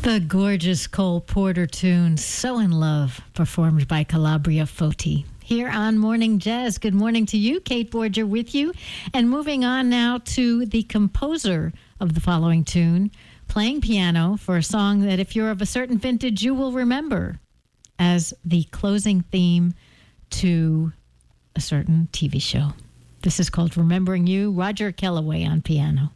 The gorgeous Cole Porter tune, So in Love, performed by Calabria Foti. Here on Morning Jazz. Good morning to you. Kate Borger with you. And moving on now to the composer of the following tune, playing piano for a song that if you're of a certain vintage, you will remember as the closing theme to a certain TV show. This is called Remembering You, Roger Kellaway on piano.